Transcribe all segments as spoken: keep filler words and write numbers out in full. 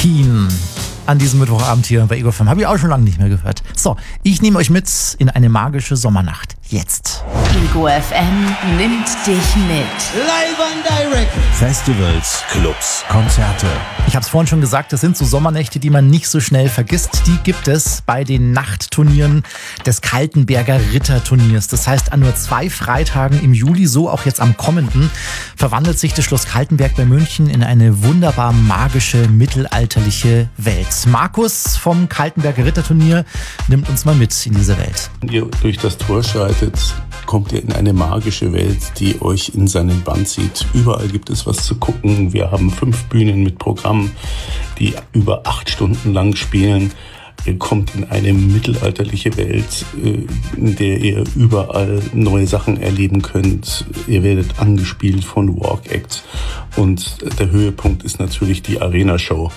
Keen. An diesem Mittwochabend hier bei Ego F M. Habe ich auch schon lange nicht mehr gehört. So, ich nehme euch mit in eine magische Sommernacht. Jetzt. Ego F M nimmt dich mit. Live and direct. Festivals, Clubs, Konzerte. Ich habe es vorhin schon gesagt, das sind so Sommernächte, die man nicht so schnell vergisst. Die gibt es bei den Nachtturnieren des Kaltenberger Ritterturniers. Das heißt, an nur zwei Freitagen im Juli, so auch jetzt am kommenden, verwandelt sich das Schloss Kaltenberg bei München in eine wunderbar magische, mittelalterliche Welt. Markus vom Kaltenberger Ritterturnier nimmt uns mal mit in diese Welt. Wenn ihr durch das Tor schreitet, kommt ihr in eine magische Welt, die euch in seinen Bann zieht. Überall gibt es was zu gucken. Wir haben fünf Bühnen mit Programm, die über acht Stunden lang spielen. Ihr kommt in eine mittelalterliche Welt, in der ihr überall neue Sachen erleben könnt. Ihr werdet angespielt von Walk-Acts. Und der Höhepunkt ist natürlich die Arena-Show.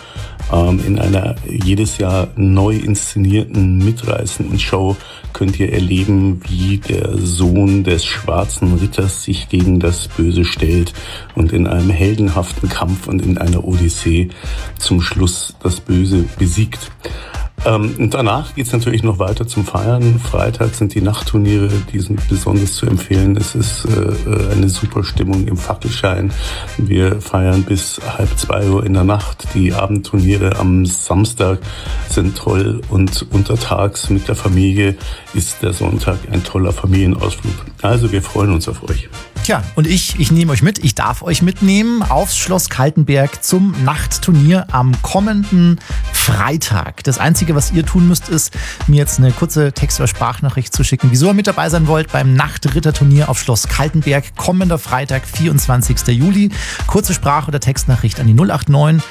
In einer jedes Jahr neu inszenierten, mitreißenden Show könnt ihr erleben, wie der Sohn des schwarzen Ritters sich gegen das Böse stellt und in einem heldenhaften Kampf und in einer Odyssee zum Schluss das Böse besiegt. Ähm, und danach geht's natürlich noch weiter zum Feiern. Freitag sind die Nachtturniere, die sind besonders zu empfehlen. Es ist äh, eine super Stimmung im Fackelschein. Wir feiern bis halb zwei Uhr in der Nacht. Die Abendturniere am Samstag sind toll und untertags mit der Familie ist der Sonntag ein toller Familienausflug. Also wir freuen uns auf euch. Tja, und ich, ich nehme euch mit, ich darf euch mitnehmen aufs Schloss Kaltenberg zum Nachtturnier am kommenden Freitag. Das Einzige, was ihr tun müsst, ist, mir jetzt eine kurze Text- oder Sprachnachricht zu schicken, wieso ihr mit dabei sein wollt beim Nachtritterturnier auf Schloss Kaltenberg, kommender Freitag, vierundzwanzigsten Juli. Kurze Sprach- oder Textnachricht an die null acht neun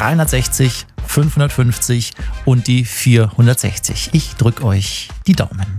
dreihundertsechzig fünfhundertfünfzig und die vierhundertsechzig. Ich drücke euch die Daumen.